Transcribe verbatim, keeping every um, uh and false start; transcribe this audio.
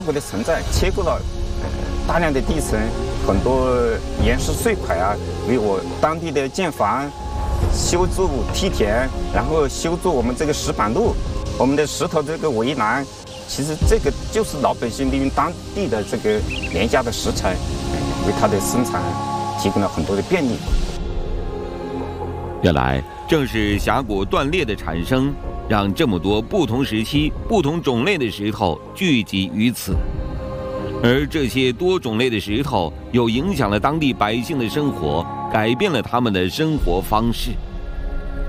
国的城寨切割了呃大量的地层，很多岩石碎块啊，为我当地的建房、修筑梯田，然后修筑我们这个石板路，我们的石头这个围栏。其实这个就是老百姓利用当地的这个廉价的石材，为它的生产提供了很多的便利。 原来正是峡谷断裂的产生，让这么多不同时期、不同种类的石头聚集于此，而这些多种类的石头又影响了当地百姓的生活，改变了他们的生活方式。